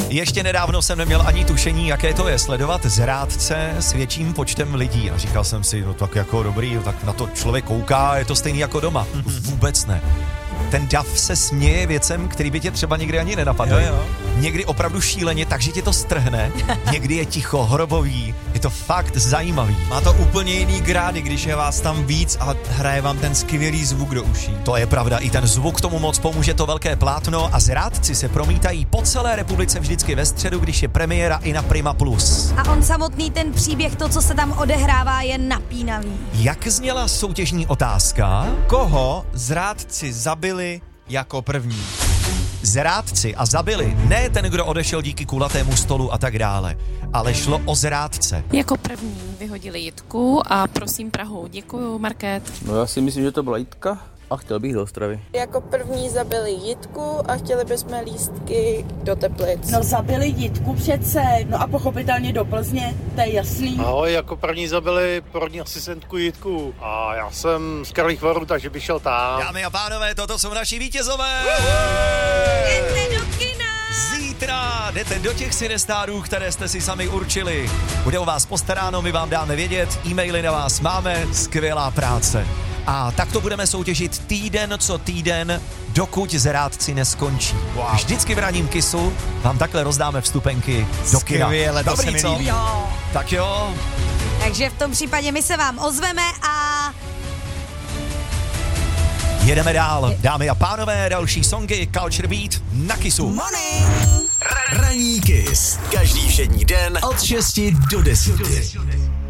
Ještě nedávno jsem neměl ani tušení, jaké to je sledovat zrádce s větším počtem lidí. A říkal jsem si, no tak jako dobrý, tak na to člověk kouká, je to stejný jako doma. Vůbec ne. Ten dav se směje věcem, který by tě třeba někdy ani nenapadl. Někdy opravdu šíleně, takže tě to strhne. Někdy je ticho, hrobový. Je to fakt zajímavý. Má to úplně jiný grády, když je vás tam víc a hraje vám ten skvělý zvuk do uší. To je pravda, i ten zvuk tomu moc pomůže, to velké plátno, a zrádci se promítají po celé republice vždycky ve středu, když je premiéra i na Prima Plus. A on samotný ten příběh, to, co se tam odehrává, je napínavý. Jak zněla soutěžní otázka? Koho zrádci zabili jako první? Zrádci a zabili ne ten, kdo odešel díky kulatému stolu a tak dále, ale šlo o zrádce. Jako první vyhodili Jitku a prosím Prahu. Děkuju, Market. No já si myslím, že to byla Jitka a chtěl bych do Ostravy. Jako první zabili Jitku a chtěli bychom lístky do Teplic. No zabili Jitku přece, no a pochopitelně do Plzně, to je jasný. Ahoj, jako první zabili porodní asistentku Jitku a já jsem z Karlových Varů, takže bych šel tam. Dámy a pánové, toto jsou naši vítězové! Jdete do kina! Zítra jdete do těch cinestárů, které jste si sami určili. Bude o vás postaráno, my vám dáme vědět, e-maily na vás máme, skvělá práce. A tak to budeme soutěžit týden co týden, dokud zrádci neskončí. Wow. Vždycky v ranním Kissu vám takhle rozdáme vstupenky do kina. Skvěle, to dobrý, se mi co? líbí. Jo. Tak jo. Takže v tom případě my se vám ozveme a... Jedeme dál, dámy a pánové, další songy Culture Beat na Kissu. Ranní Kiss. Každý všední den od 6 do 10.